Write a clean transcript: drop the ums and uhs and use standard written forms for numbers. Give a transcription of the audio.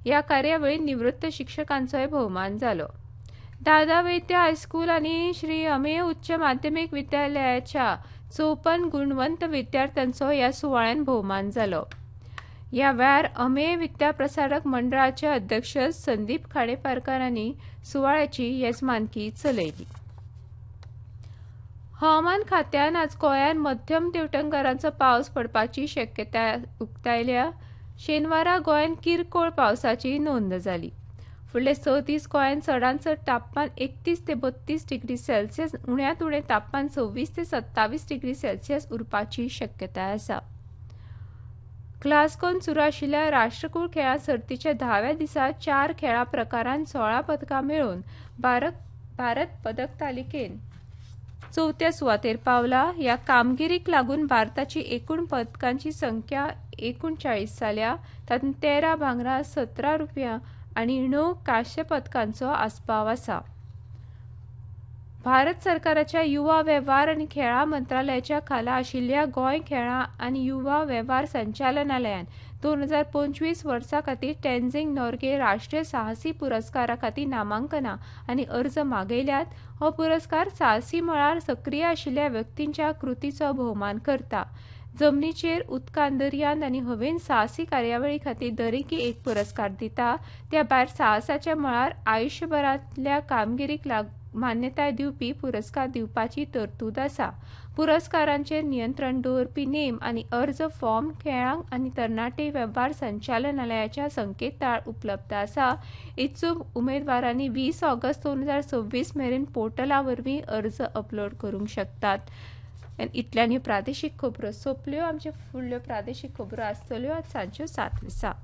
या कार्यावळीत निवृत्त शिक्षकांचोय भोवमान जालो। दादा वैद्य हायस्कूल आणि श्री अमेय उच्च माध्यमिक विद्यालयाच्या 54 गुणवंत विद्यार्थ्यांचो या सुवाळ्यान भोवमान जालो। या वेळार अमेय विद्याप्रसारक मंडळाचे अध्यक्ष संदीप खाडेपारकारांनी सुवाळ्याची येजमानकी चलयली। हवामान खात्यान आज गोंयांत मध्यम दिवटंकरांचो पावस पडपाची शक्यताय उक्तायल्या। शेनवारा गोंयांत किरकोळ पावसाची नोंद जाली। फुडले 6 दीस गोंयांत चडांत चड तापमान 31 ते 32 डिग्री सेल्सियस, उण्यांत उणें तापमान 26 ते 27 डिग्री सेल्सियस उरपाची शक्यताय आसा। ग्लासगोन सुरू आशिल्ल्या राष्ट्रकुळ खेळां सर्तीच्या 10व्या दिसा 4 खेळां प्रकारांत 16 पदकां मेळोवन भारत पदक तालिकेन 4थ्या सुवातेर पावला। ह्या कामगिरीक लागून भारताची एकूण पदकांची संख्या 39 जाल्या। तातूंत 13 भांगरा, 17 रुपया आनी 9 कांस्य पदकांचो आस्पाव आसा। भारत सरकाराच्या युवा वेव्हार आनी खेळां मंत्रालयाच्या खाला आशिल्ल्या गोंय खेळां आनी युवा वेव्हार संचालनालयान 2025 वर्सा खातीर टेन्झिंग नोर्गे राष्ट्रीय साहसी पुरस्कारा खातीर नामांकनां आनी अर्ज मागयल्यात। हो पुरस्कार साहसी मळार सक्रीय आशिल्ल्या व्यक्तींच्या कृतीचो भोवमान करता। जमनीचेर, उदकांत, दर्यांत आनी हवेन साहसी कार्यावळी खातीर दरेकी एक पुरस्कार दिता। त्या भायर साहसाच्या मळार आयुश्यभरांतल्या कामगिरीक मान्यताय दिवपी पुरस्कार दिवपाची तरतूद आसा। पुरस्कारांचेर नियंत्रण दवरपी नेम आनी अर्ज फॉर्म खेळां आनी तरणाटे वेव्हार संचालनालयाच्या संकेतथळार उपलब्ध आसा। इत्सूक उमेदवारांनी 20 ऑगस्ट 2026 मेरेन पोर्टला वरवीं अर्ज अपलोड करूंक शकतात। इतल्यानी प्रादेशीक खबरो सोंपल्यो। आमच्यो फुडल्यो प्रादेशीक खबरो आसतल्यो आज सांजच्यो 7 दिसा।